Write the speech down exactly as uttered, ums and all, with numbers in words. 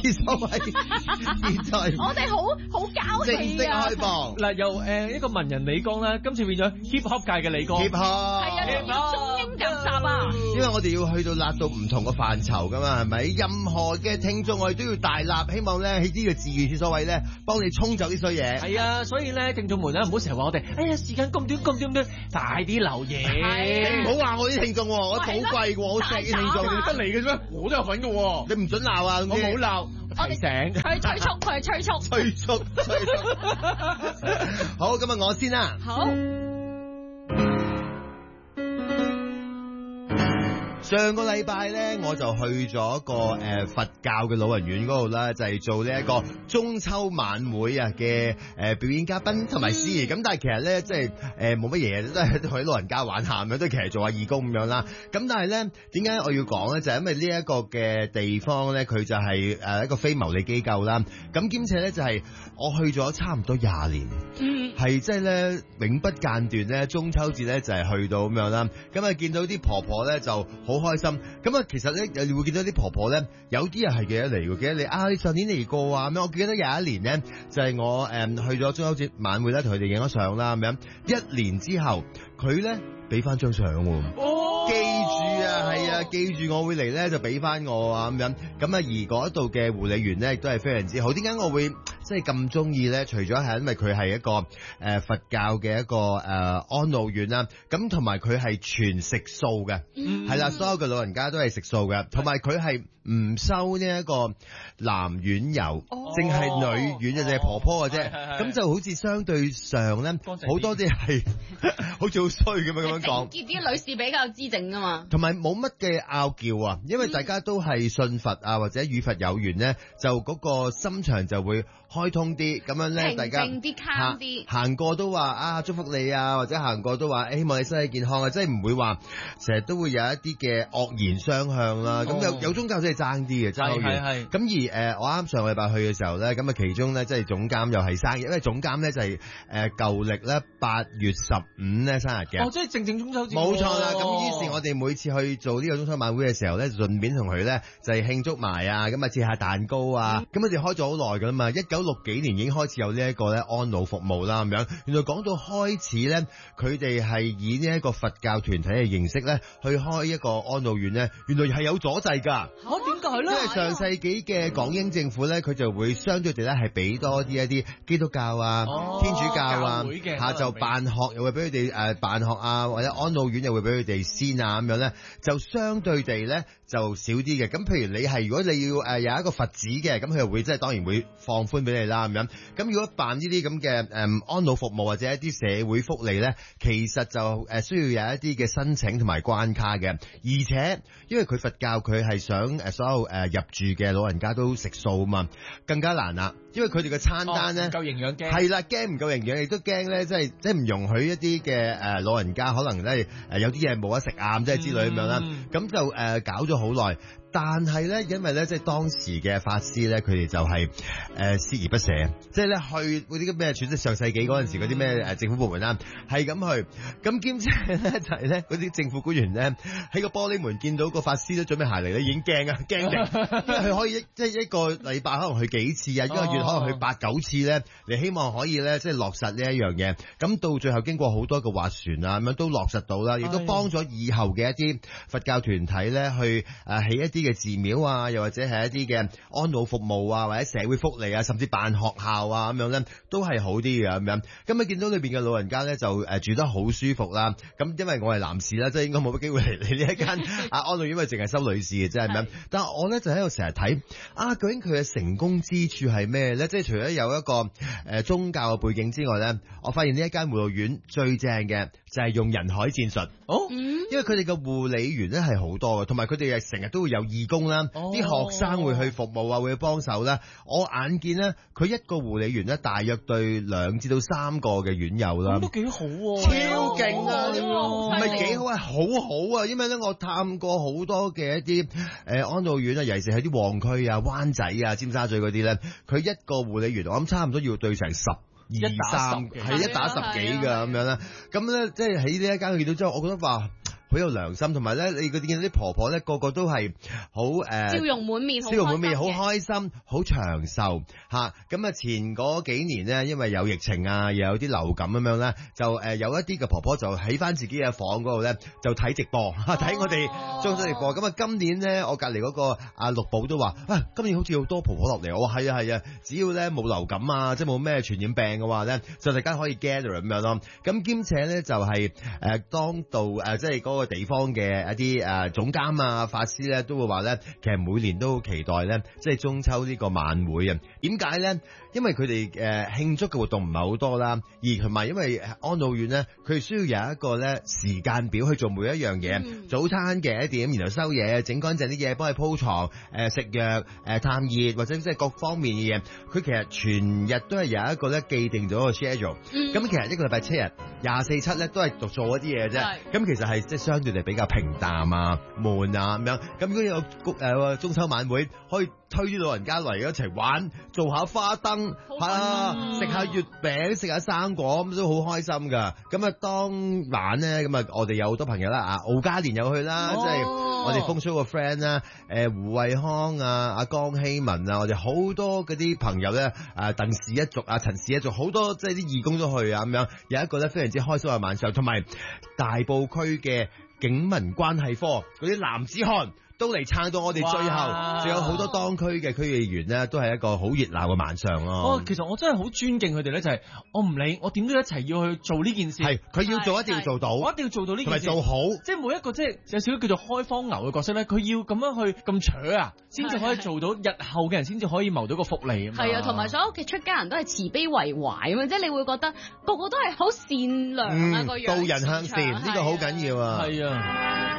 廁所位，現在我哋好好交正式氣啊！ 開放。 嗱，由誒一個文人李剛啦，今次變咗 hip hop 界嘅李剛。 hip 係啊， hop 要中英夾雜啊！ 因為我哋要去到辣到唔同嘅範疇噶嘛，係咪？任何嘅聽眾我哋都要大立，希望咧喺呢個自願廁所位咧，幫你沖走啲衰嘢。 係啊，所以咧，聽眾們咧，唔好成日話我哋，哎呀，時間咁短咁短咁短，快啲留言。 你唔好話我啲聽眾，我好貴喎，我錫啲聽眾， 得嚟嘅啫，我都有份嘅喎。 你唔准鬧啊！ 我冇鬧，提醒。 佢催促，佢催促。 催促催促。好，今日我先啦。 好。 上個禮拜咧，我就去咗個誒、呃、佛教嘅老人院嗰度啦，就係、是、做呢一個中秋晚會啊嘅誒表演嘉賓同埋司儀。咁、嗯、但係其實咧，即係誒冇乜嘢，都係去老人家玩下咁樣，都其實做下義工咁樣啦。咁但係咧，點解我要講咧？就係、是、因為呢一個嘅地方咧，佢就係誒一個非牟利機構啦。咁兼且咧，就係、是、我去咗差唔多廿年， 嗯， 係即係咧永不間斷咧。中秋節咧就係、是、去到咁樣啦。咁啊見到啲婆婆咧就好開心，咁啊，其實咧，你會見到啲婆婆咧，有啲人係記得嚟嘅，記得你啊，你上年嚟過啊，咁樣。我記得有一年咧，就係、是、我誒、嗯、去咗中秋節晚會咧，同佢哋影咗相啦，咁樣。一年之後，佢咧俾翻張相喎， 哦， 記住啊，係啊，記住我會嚟咧就俾翻我啊，咁樣。咁啊，而嗰度嘅護理員咧亦都係非常之好。點解我會即係咁中意咧？除咗係因為佢係一個誒、呃、佛教嘅一個誒、呃、安老院啦，咁同埋佢係全食素嘅，係啦、嗯，所有嘅老人家都係食素嘅，同埋佢係唔收呢一個男院友，淨係、哦、女院嘅，淨係婆婆嘅啫。咁、哦、就好似相對上咧，好多啲係好似好衰咁樣咁樣講。 潔啲女士比較知整噶嘛， 同埋冇乜嘅拗撬啊，因為大家都係信佛啊，或者與佛有緣咧，就嗰個心腸就會開通啲，咁樣咧，大家靜啲 calm 啲， 行過都話啊祝福你啊，或者行過都話、欸、希望你身體健康啊，即係唔會話成日都會有一啲嘅惡言相向啦。咁、哦、有有宗教真係爭啲嘅，爭好遠。咁而誒、呃，我啱上個禮拜去嘅時候咧，咁啊其中咧即係總監又係生日，因為總監咧就係誒舊歷咧八月十五咧生日嘅。 哦，即係正正中秋節。 冇錯啦，咁於是我哋每次去做呢個中秋晚會嘅時候咧，順便同佢咧就係慶祝埋啊，咁啊切下蛋糕啊，咁佢哋開咗好耐噶啦嘛，一九六幾年已經開始有呢一個咧安老服務啦，咁樣。原來講到開始咧，佢哋係以呢一個佛教團體嘅形式咧去開一個安老院咧，原來係有阻滯噶。 嚇點解咧？ 因為上世紀嘅港英政府咧，佢就會相對地咧係俾多啲一啲基督教啊、 哦、 天主教啊， 下就辦學又會俾佢哋誒辦學啊，或者安老院又會俾佢哋先啊，咁樣咧就相對地咧就少啲嘅。咁譬如你係如果你要誒有一個佛寺嘅，咁佢又會即係當然會放寬俾你啦，咁樣。咁如果辦呢啲咁嘅誒安老服務或者一啲社會福利咧，其實就誒需要有一啲嘅申請同埋關卡嘅，而且因為佢佛教佢係想誒所有誒入住嘅老人家都食素啊嘛，更加難啦。因為佢哋嘅餐單咧， 唔夠營養驚係啦，驚唔夠營養，亦都驚咧，即係即係唔容許一啲嘅誒老人家可能咧誒有啲嘢冇得食啊，即係之類咁樣啦。咁、嗯、就誒、呃、搞咗好耐。但係咧，因為咧，即係當時嘅法師咧，佢哋就係誒鍥而不捨，即係咧去嗰啲咩，即係上世紀嗰陣時嗰啲咩誒政府部門啦，係咁去。咁兼且咧就係咧嗰啲政府官員咧喺個玻璃門見到個法師都準備行嚟咧，已經驚啊驚嘅，因為佢可以即係一個禮拜可能去幾次啊，一個月可能去八九次咧，你希望可以咧即係落實呢一樣嘢。咁到最後經過好多個斡旋啊，咁樣都落實到啦，亦都幫咗以後嘅一啲佛教團體咧去誒起一啲嘅寺廟啊，又或者係一啲嘅安老服務啊，或者社會福利啊，甚至辦學校啊咁樣咧，都係好啲嘅咁樣。咁你見到裏邊嘅老人家咧就誒住得好舒服啦。咁因為我係男士啦，即係應該冇乜機會嚟你呢一間啊安老院，因為淨係收女士嘅啫，係咪？但係我咧就喺度成日睇啊，究竟佢嘅成功之處係咩咧？即係除咗有一個誒、呃、宗教嘅背景之外咧，我發現呢一間護老院最正嘅就係用人海戰術。哦，因為佢哋嘅護理員咧係好多嘅，同埋佢哋係成日都會有義工啦，啲、哦、學生會去服務啊，會去幫手啦。我眼見咧，佢一個護理員咧，大約對兩至到三個嘅院友啦， 都幾好喎， 超勁啊！唔係幾好啊，好好啊！因為咧，我探過好多嘅一啲誒、呃、安老院啊，尤其是喺啲旺區啊、灣仔啊、尖沙咀嗰啲咧，佢一個護理員，我諗差唔多要對成十二三，係一打十幾㗎咁樣啦。咁咧，即係喺呢一間見到之後，我覺得話好有良心，同埋咧你嗰啲見到啲婆婆咧個個都係好誒笑容滿面， 笑容滿面，好開開心，好長壽嚇。咁啊前嗰幾年呢，因為有疫情啊，又有啲流感咁樣咧，就誒有一啲嘅婆婆就喺翻自己嘅房嗰度咧，就睇直播，睇、哦、我哋中秋直播。咁啊今年咧，我隔離嗰個阿陸寶都話，啊今年好似好多婆婆落嚟。我話係啊係啊，只要咧冇流感啊，即係冇咩傳染病嘅話咧，就大家可以 gather 咁樣咯。咁兼且咧就係、是、誒、呃、當道誒、呃、即係嗰個地方嘅一啲誒、呃、總監啊法師咧都會話咧，其實每年都好期待咧，即係中秋呢個晚會啊。點解咧？因為佢哋誒慶祝嘅活動唔係好多啦，而同埋因為安老院咧，佢需要有一個咧時間表去做每一樣嘢。嗯、早餐嘅一點，然後收嘢，整乾淨啲嘢，幫佢鋪床、誒、呃、食藥、誒、呃、探熱或者即係各方面嘅嘢。佢其實全日都係有一個咧既定咗個 schedule。咁、嗯、其實一個禮拜七日廿四七咧都係做做一啲嘢啫。咁是其實係即係相對地比較平淡啊、悶啊咁樣。咁如果有誒、呃、中秋晚會，可以推啲老人家嚟一齊玩，做下花燈。係啊，食下月餅，食下生果咁都好開心噶。咁啊，當晚咧，咁啊，我哋有好多朋友啦，啊，敖嘉年有去啦，即係、哦、我哋風騷個 friend 啦，誒，胡慧康啊，阿江希文啊，我哋好多嗰啲朋友咧，啊，鄧氏一族啊，陳氏一族，好多即係啲義工都去啊，咁樣有一個咧非常之開心嘅晚上，同埋大埔區嘅警民關係科嗰啲男子漢。都嚟撐到我哋最後，仲哇有好多當區嘅區議員咧，都係一個好熱鬧嘅晚上咯。 哦，其實我真係好尊敬佢哋咧，就係、是、我唔理，我點都一齊要去做呢件事。係，佢要做一定要做到，我一定要做到呢件事，同埋做好。即係每一個即係有少少叫做開荒牛嘅角色咧，佢要咁樣去咁扯啊，先至可以做到日後嘅人先至可以謀到個福利啊嘛。係啊， 同埋所有屋企出家人都係慈悲為懷啊嘛，即係你會覺得個個都係好善良啊個、嗯、樣， 導人向善呢、呢個好緊要啊。係啊。